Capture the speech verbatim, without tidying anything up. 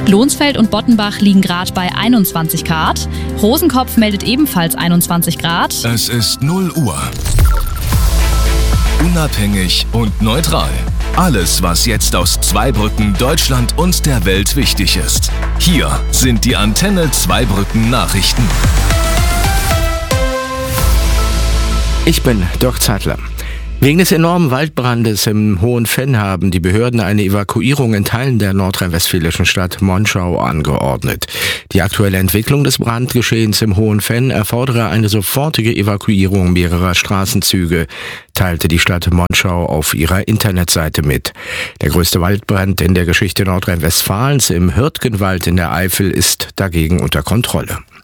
Lohnsfeld und Bottenbach liegen gerade bei einundzwanzig Grad. Rosenkopf meldet ebenfalls einundzwanzig Grad. Es ist null Uhr. Unabhängig und neutral. Alles, was jetzt aus Zweibrücken, Deutschland und der Welt wichtig ist. Hier sind die Antenne Zweibrücken Nachrichten. Ich bin Dirk Zeitler. Wegen des enormen Waldbrandes im Hohenfenn haben die Behörden eine Evakuierung in Teilen der nordrhein-westfälischen Stadt Monschau angeordnet. Die aktuelle Entwicklung des Brandgeschehens im Hohenfenn erfordere eine sofortige Evakuierung mehrerer Straßenzüge, teilte die Stadt Monschau auf ihrer Internetseite mit. Der größte Waldbrand in der Geschichte Nordrhein-Westfalens im Hürtgenwald in der Eifel ist dagegen unter Kontrolle.